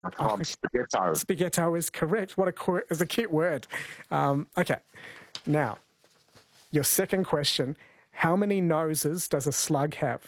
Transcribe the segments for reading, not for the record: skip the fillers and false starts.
Spaghetto. Spaghetto is correct. It's a cute word. Okay, now, your second question. How many noses does a slug have?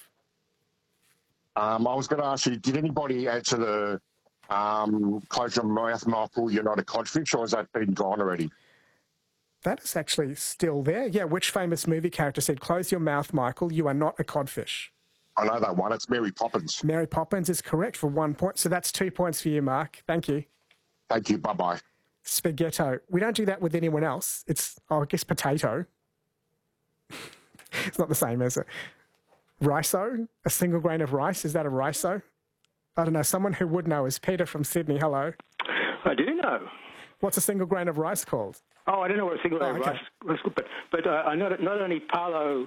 I was going to ask you, did anybody answer the close your mouth, Michael, you're not a codfish, or has that been gone already? That is actually still there. Yeah, which famous movie character said, "Close your mouth, Michael, you are not a codfish"? I know that one. It's Mary Poppins. Mary Poppins is correct for 1 point. So that's 2 points for you, Mark. Thank you. Thank you. Bye-bye. Spaghetto. We don't do that with anyone else. It's, I guess, potato. It's not the same, is it? Riso? A single grain of rice? Is that a riso? I don't know. Someone who would know is Peter from Sydney. Hello. I do know. What's a single grain of rice called? Oh, I don't know what a single grain of rice is, but I know that not only Parlo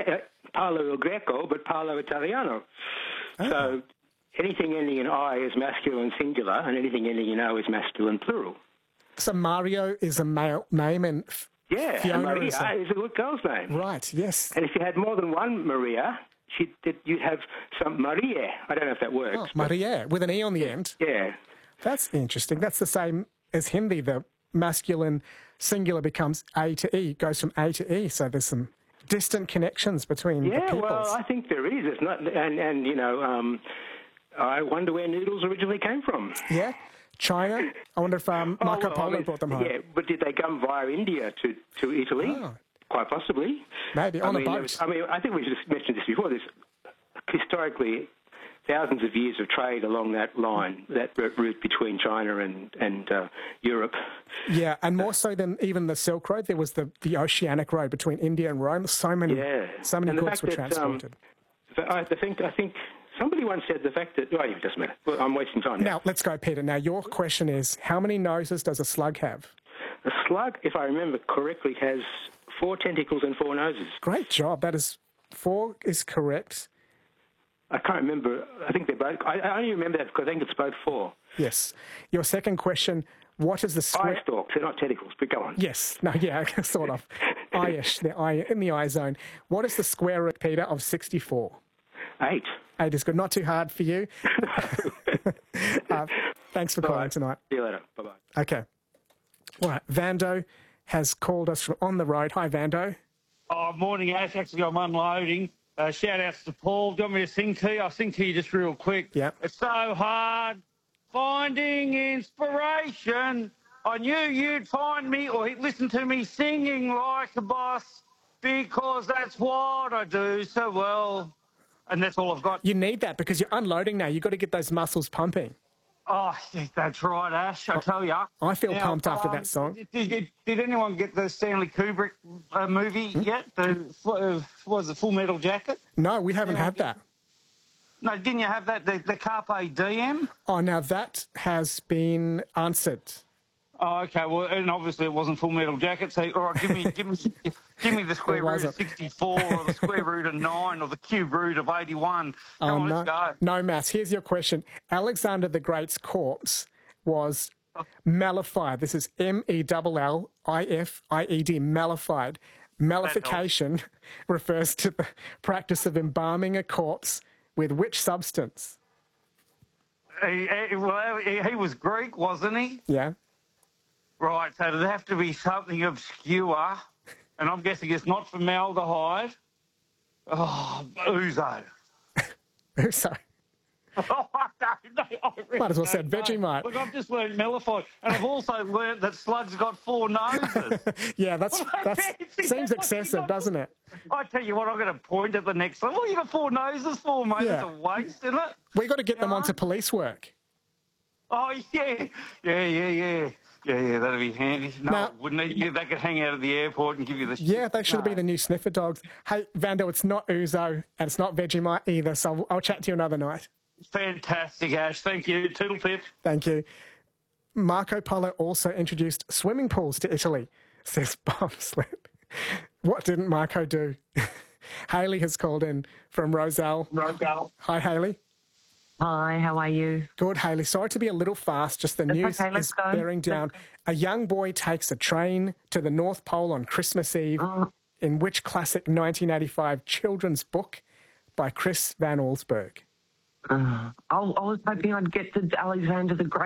Greco, but Parlo Italiano. Oh. So anything ending in I is masculine singular, and anything ending in O is masculine plural. So Mario is a male name, and yeah, Fiona and Maria is a good girl's name. Right, yes. And if you had more than one Maria, you'd have some Maria. I don't know if that works. Oh, Maria, with an E on the end. Yeah. That's interesting. That's the same as Hindi. The masculine singular becomes A to E, goes from A to E. So there's some distant connections between the peoples. Yeah, well, I think there is. It's not, and you know, I wonder where noodles originally came from. Yeah, China. I wonder if Marco Polo brought them home. Yeah, but did they come via India to Italy? Oh. Quite possibly. Maybe on a boat. I think we just mentioned this before. There's historically thousands of years of trade along that line, that route between China and Europe. Yeah, and more so than even the Silk Road, there was the Oceanic Road between India and Rome. So many goods were transported. I think somebody once said the fact that... Oh, it doesn't matter. Well, I'm wasting time now. Now, let's go, Peter. Now, your question is, how many noses does a slug have? A slug, if I remember correctly, has 4 tentacles and 4 noses. Great job. That is 4 is correct. I can't remember. I think they're both... I only remember that because I think it's both 4. Yes. Your second question, what is the square... Eye stalks. They're not tentacles, but go on. Yes. No, yeah, sort of. Eye-ish. They're in the eye zone. What is the square root, Peter, of 64? 8. 8 is good. Not too hard for you. Thanks for calling tonight. See you later. Bye-bye. Okay. All right. Vando has called us from on the road. Hi, Vando. Oh, morning, Ash. Actually, I'm unloading. Shout-outs to Paul. Do you want me to sing to you? I'll sing to you just real quick. Yeah. It's so hard finding inspiration. I knew you'd find me or listen to me singing like a boss because that's what I do so well. And that's all I've got. You need that because you're unloading now. You've got to get those muscles pumping. Oh, that's right, Ash. I tell you. I feel pumped after that song. Did anyone get the Stanley Kubrick movie yet? What was it, Full Metal Jacket? No, we haven't had that. No, didn't you have that, the Carpe Diem? Oh, now that has been answered. Oh, okay. Well, and obviously it wasn't Full Metal Jacket. So, all right, give me the square root of 64 or the square root of 9 or the cube root of 81. Come on, let's go. No maths. Here's your question. Alexander the Great's corpse was mellified. This is MELLIFIED, mellified. Mellification refers to the practice of embalming a corpse with which substance? He was Greek, wasn't he? Yeah. Right, so it'd have to be something obscure, and I'm guessing it's not formaldehyde. Oh, ouzo. Ouzo. Oh, I really might as well said Vegemite. Look, I've just learned mellified, and I've also learned that slugs got 4 noses. Yeah, that seems excessive, doesn't it? I tell you what, I'm going to point at the next one. What you got 4 noses for, mate? Yeah. It's a waste, isn't it? We got to get them onto police work. Oh, yeah. Yeah, that'd be handy. No, wouldn't it? Yeah, they could hang out at the airport and give you the... Yeah, they should be the new sniffer dogs. Hey, Vando, it's not ouzo and it's not Vegemite either, so I'll chat to you another night. Fantastic, Ash. Thank you. Toodle pip. Thank you. Marco Polo also introduced swimming pools to Italy, says Bombsled. What didn't Marco do? Hayley has called in from Roselle. Hi, Hayley. Hi, how are you? Good, Hayley. Sorry to be a little fast, just the news is bearing down. A young boy takes a train to the North Pole on Christmas Eve. In which classic 1985 children's book by Chris Van Allsburg? I was hoping I'd get to Alexander the Great.